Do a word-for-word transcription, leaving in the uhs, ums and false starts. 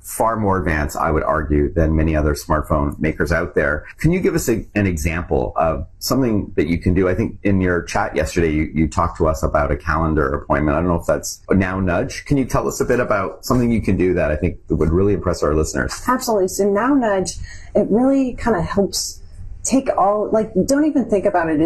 far more advanced, I would argue, than many other smartphone makers out there. Can you give us a, an example of something that you can do? I think in your chat yesterday, you, you talked to us about a calendar appointment. I don't know if that's Now Nudge. Can you tell us a bit about something you can do that I think would really impress our listeners? Absolutely. So Now Nudge, it really kind of helps take all, like, don't even think about it